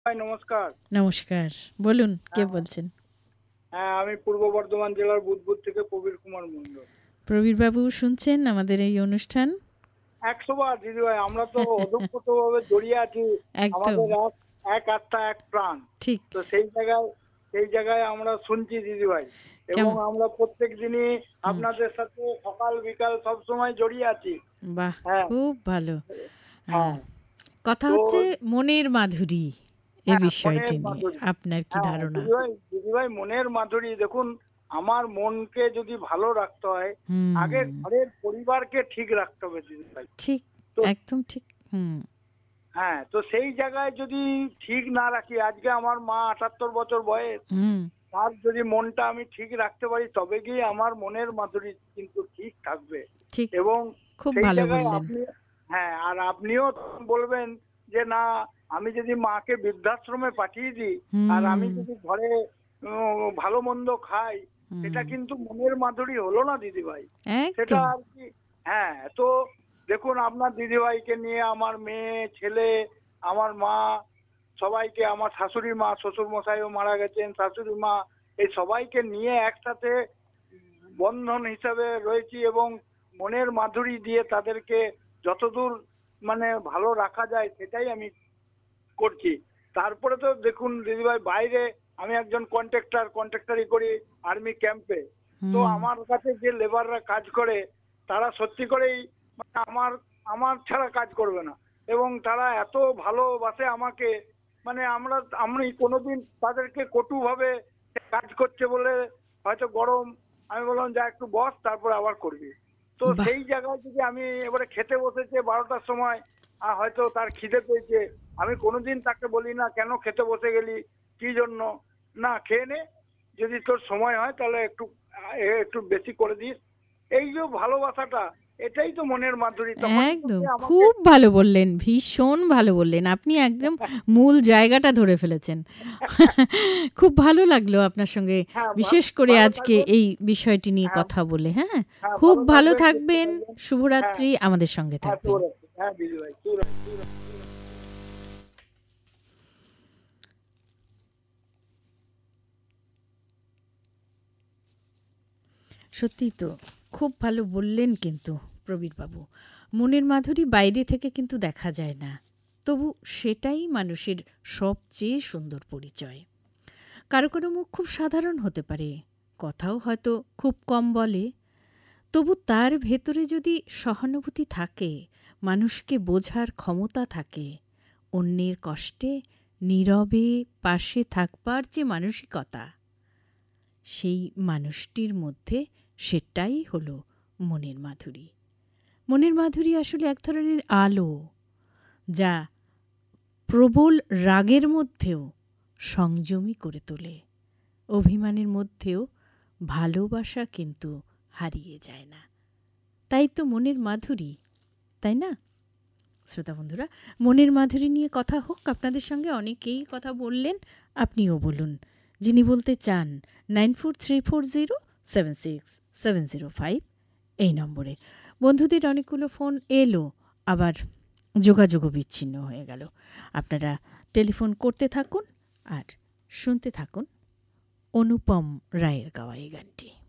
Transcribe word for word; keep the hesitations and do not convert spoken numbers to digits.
ভাই নমস্কার। নমস্কার, বলুন কে হ্যাঁ বলছেন? হ্যাঁ, আমি পূর্ব বর্ধমান জেলার বুধপুর থেকে প্রবীর কুমার মণ্ডল। প্রবীরবাবু শুনছেন আমাদের এই অনুষ্ঠান? একশো বার দিদিভাই, আমরা তো ওতপ্রোতভাবে জড়িয়ে আছি। একদম আমাদের এক এক আত্মা এক প্রাণ। ঠিক। তো সেই জায়গায় সেই জায়গায় আমরা শুনছি দিদিভাই, এবং কেমন? আমরা প্রত্যেক দিনই হুম, আপনাদের সাথে সকাল বিকাল সব সময় জড়িয়ে আছি। বাহ, হ্যাঁ খুব ভালো। আহ, হ্যাঁ। কথা তো হচ্ছে মনের মাধুরী, এই হ্যাঁ, মনের বিষয়টি নিয়ে মাধুরী। আপনার কি হ্যাঁ ধারণা? দিদিভাই, দিদিভাই মনের মাধুরী দেখুন, আমার মনকে যদি ভালো রাখতে হয়, আগে হুম, ঘরের পরিবারকে ঠিক রাখতে হবে দিদিভাই। ঠিক, তো একদম ঠিক। হুম, হ্যাঁ, তো সেই জায়গায় যদি ঠিক না রাখি, আজকে আমার মা আটাত্তর বছর বয়স, হুম, তার যদি মনটা আমি ঠিক রাখতে পারি, তবে গিয়ে আমার মনের মাধুরী কিন্তু ঠিক থাকবে। ঠিক, এবং খুব সেই ভালো জায়গায় বললেন। আপনি, হ্যাঁ, আর আপনিও তখন বলবেন যে না, আমি যদি মাকে বৃদ্ধাশ্রমে পাঠিয়ে দিই, আর আমি হুম, যদি ঘরে উম, ভালো মন্দ খাই, সেটা হুম, কিন্তু মনের মাধুরী হলো না দিদিভাই। সেটা একদম। আর কি। হ্যাঁ, তো দেখুন, আপনার দিদিভাইকে নিয়ে আমার মেয়ে ছেলে, আমার মা, সবাইকে, আমার শাশুড়ি মা, শ্বশুর মশাইও মারা গেছেন, শাশুড়ি মা, এই সবাইকে নিয়ে একসাথে বন্ধন হিসাবে রয়েছি, এবং মনের মাধুরী দিয়ে তাদেরকে যতদূর মানে ভালো রাখা যায় সেটাই আমি করছি। তারপরে তো দেখুন দিদিভাই, বাইরে আমি একজন কন্ট্রাক্টর, কন্ট্রাক্টরি করি আর্মি ক্যাম্পে। তো হুম, আমার কাছে যে লেবাররা কাজ করে, তারা সত্যি করেই মানে আমার আমার ছাড়া কাজ করবে না, এবং তারা এত ভালোবাসে আমাকে। মানে আমরা আমি কোনোদিন তাদেরকে কটুভাবে কাজ করছে বলে, হয়তো গরম, আমি বললাম যা একটু বস, তারপর আবার করবি। তো বাহ, সেই জায়গায় যদি আমি এবারে খেতে বসেছে বারোটার সময়, আর হয়তো তার খিদে পেয়েছে, আমি কোনোদিন তাকে বলি না কেন খেতে বসে গেলি, কি জন্য, না খেয়ে নে, যদি তোর সময় হয় তাহলে একটু আহ, এ একটু বেশি করে দিস। এই যে ভালোবাসাটা, এটাই তো মনের মাধুরী, তখনই তো একদম সে আমাকে। খুব ভালো বললেন, ভীষণ ভালো বললেন। আপনি একদম মূল জায়গাটা ধরে ফেলেছেন। খুব ভালো লাগলো আপনার সঙ্গে হ্যাঁ, ভা- বিশেষ করে ভালো আজকে থাকবেন। এই বিষয়টি নিয়ে হ্যাঁ কথা বলে। হ্যাঁ, হ্যাঁ, খুব ভালো ভালো থাকবেন, সুস্থ থাকবেন। থাকবেন। হ্যাঁ শুভরাত্রি, আমাদের সঙ্গে হ্যাঁ, থাকবেন। শুভরাত্রি। হ্যাঁ দিদি ভাই, শুভরাত্রি। সত্যিই তো খুব ভালো বললেন কিন্তু প্রবীরবাবু। মনের মাধুরী বাইরে থেকে কিন্তু দেখা যায় না, তবু সেটাই মানুষের সবচেয়ে সুন্দর পরিচয়। কারো কারো মুখ খুব সাধারণ হতে পারে, কথাও হয়তো খুব কম বলে, তবু তার ভেতরে যদি সহানুভূতি থাকে, মানুষকে বোঝার ক্ষমতা থাকে, অন্যের কষ্টে নীরবে পাশে থাকবার যে মানসিকতা, সেই মানুষটির মধ্যে সেটাই হলো মনের মাধুরী। মনের মাধুরী আসলে এক ধরনের আলো, যা প্রবল রাগের মধ্যেও সংযমী করে তোলে। অভিমানের মধ্যেও ভালোবাসা কিন্তু হারিয়ে যায় না। তাই তো মনের মাধুরী, তাই না? শ্রোতা বন্ধুরা, মনের মাধুরী নিয়ে কথা হোক আপনাদের সঙ্গে। অনেকেই কথা বললেন, আপনিও বলুন। যিনি বলতে চান, nine four three four zero seven six seven zero five এই নম্বরে। বন্ধুদের অনেকগুলো ফোন এলো, আবার যোগাযোগও বিচ্ছিন্ন হয়ে গেল। আপনারা টেলিফোন করতে থাকুন আর শুনতে থাকুন অনুপম রায়ের গাওয়া এই গানটি।